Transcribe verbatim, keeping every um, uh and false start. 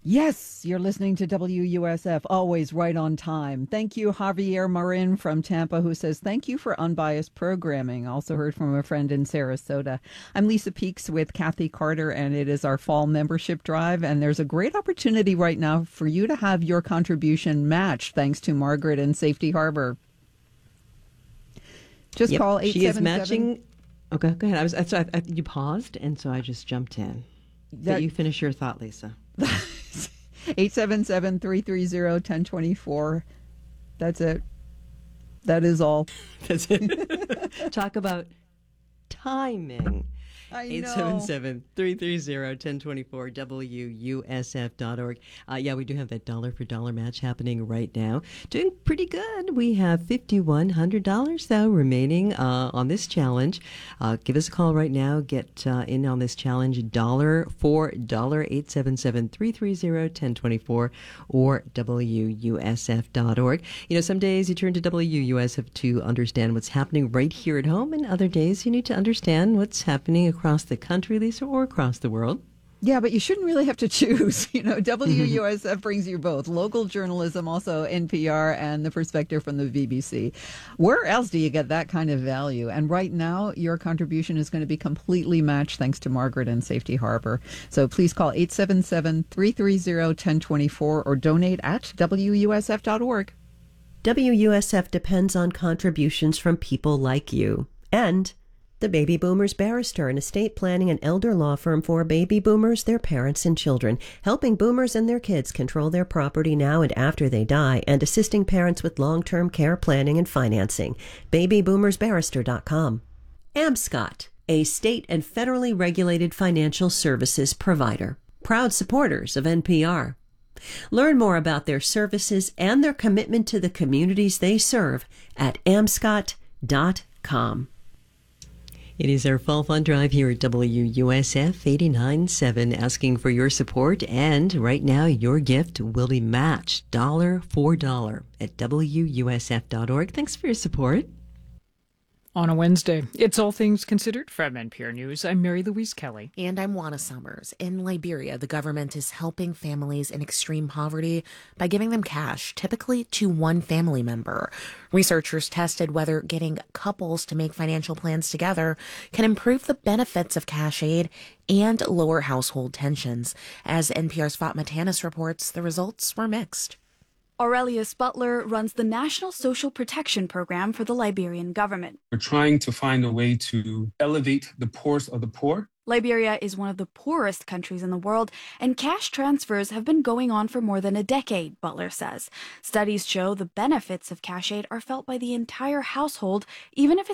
Yes, you're listening to W U S F, always right on time. Thank you, Javier Marin from Tampa, who says, thank you for unbiased programming. Also heard from a friend in Sarasota. I'm Lisa Peaks with Kathy Carter, and it is our fall membership drive. And there's a great opportunity right now for you to have your contribution matched, thanks to Margaret in Safety Harbor. Just yep, call eight seven seven. She is matching. Okay, go ahead. I was, I, I, you paused, and so I just jumped in. That, but you finish your thought, Lisa. eight seven seven, three three zero, one zero two four. That's it. That is all. That's it. Talk about timing. I know. eight seven seven, three three zero, one zero two four, W U S F dot org. Uh, yeah, we do have that dollar for dollar match happening right now. Doing pretty good. We have five thousand one hundred dollars, though, remaining uh, on this challenge. Uh, give us a call right now. Get uh, in on this challenge. Dollar for dollar, eight seven seven, three three zero, one zero two four or W U S F dot org. You know, some days you turn to W U S F to understand what's happening right here at home, and other days you need to understand what's happening across the country, Lisa, or across the world. Yeah, but you shouldn't really have to choose. You know, W U S F brings you both local journalism, also N P R, and the perspective from the B B C. Where else do you get that kind of value? And right now, your contribution is going to be completely matched thanks to Margaret and Safety Harbor. So please call eight seven seven, three three zero, one zero two four or donate at W U S F dot org. W U S F depends on contributions from people like you and the Baby Boomers Barrister, an estate planning and elder law firm for baby boomers, their parents, and children, helping boomers and their kids control their property now and after they die, and assisting parents with long-term care planning and financing. baby boomers barrister dot com. Amscot, a state and federally regulated financial services provider. Proud supporters of N P R. Learn more about their services and their commitment to the communities they serve at amscot dot com. It is our Fall Fund Drive here at W U S F eighty-nine point seven, asking for your support, and right now your gift will be matched dollar for dollar at W U S F dot org. Thanks for your support. On a Wednesday, it's All Things Considered from N P R News. I'm Mary Louise Kelly. And I'm Juana Summers. In Liberia, the government is helping families in extreme poverty by giving them cash, typically to one family member. Researchers tested whether getting couples to make financial plans together can improve the benefits of cash aid and lower household tensions. As N P R's Fatma Tanis reports, the results were mixed. Aurelius Butler runs the National Social Protection Program for the Liberian government. We're trying to find a way to elevate the poorest of the poor. Liberia is one of the poorest countries in the world, and cash transfers have been going on for more than a decade, Butler says. Studies show the benefits of cash aid are felt by the entire household, even if it's